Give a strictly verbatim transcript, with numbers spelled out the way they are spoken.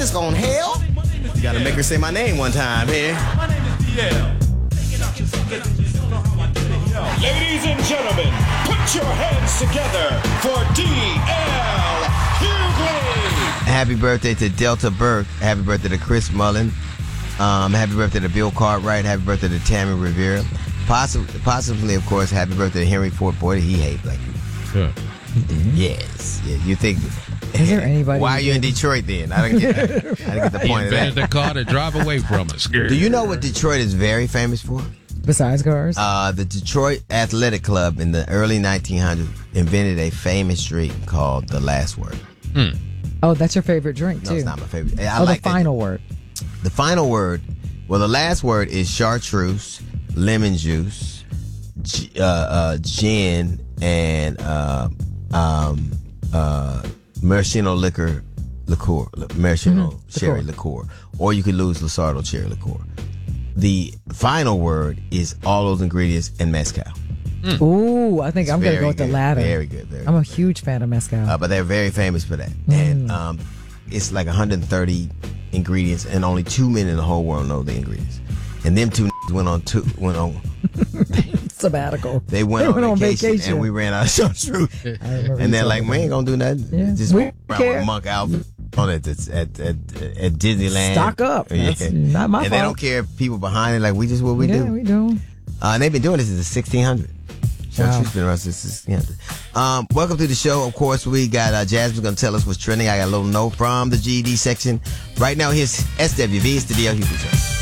Jesus gonna hell? You gotta make her say my name one time here. My name is D L. Ladies and gentlemen, put your hands together for D L Hughley. Happy birthday to Delta Burke. Happy birthday to Chris Mullen. Um, happy birthday to Bill Cartwright. Happy birthday to Tammy Rivera. Possibly, possibly, of course, happy birthday to Henry Ford. Boy, did he hate black people. Sure. He did. Yes. Yeah, you think... Is there anybody? Why are you in Detroit then? I didn't get, I didn't get the He point of invented that. the car to drive away from us. Do you know what Detroit is very famous for? Besides cars? Uh, the Detroit Athletic Club in the early nineteen hundreds invented a famous drink called The Last Word. Hmm. Oh, that's your favorite drink, too. No, it's not my favorite. I oh, like the that. final word. The final word, well, the last word is chartreuse, lemon juice, g- uh, uh, gin, and uh, um, uh, maraschino liquor, liqueur, maraschino Mhm, cherry liqueur. Or you could lose Lusardo cherry liqueur. The final word is all those ingredients and mezcal. Mm. Ooh, I think It's I'm going to very go with the good, latter. Very good. Very I'm a good. huge fan of mezcal. Uh, but they're very famous for that. Mm. And um, it's like one hundred thirty ingredients, and only two men in the whole world know the ingredients. And them two went on two went on Sabbatical. they went, They on, went on vacation, vacation. and we ran out of chartreuse. I remember And you they're like, talking we ain't about gonna do nothing. Yeah. Just We walk around care. with a monk outfit on it at, at, at, at Disneyland. Stock up. That's not my and they fault. don't care if people behind it. Like, we just what we yeah, do. we do. Uh, and they've been doing this since the sixteen hundreds. Chartreuse Wow. been around since the sixteen hundreds. Um, welcome to the show. Of course, we got uh, Jasmine's going to tell us what's trending. I got a little note from the G E D section. Right now, here's S W V. It's the D L Hughley Show.